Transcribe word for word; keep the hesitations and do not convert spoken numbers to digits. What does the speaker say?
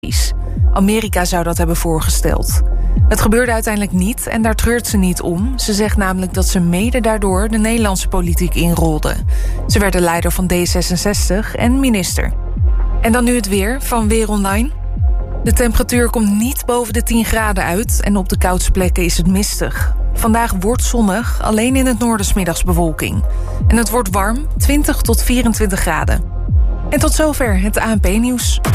Amerika zou dat hebben voorgesteld. Het gebeurde uiteindelijk niet en daar treurt ze niet om. Ze zegt namelijk dat ze mede daardoor de Nederlandse politiek inrolde. Ze werd de leider van D zesenzestig en minister. En dan nu het weer van Weer Online. De temperatuur komt niet boven de tien graden uit en op de koudste plekken is het mistig. Vandaag wordt zonnig, alleen in het noorden 's middags bewolking. En het wordt warm, twintig tot vierentwintig graden. En tot zover het A N P-nieuws.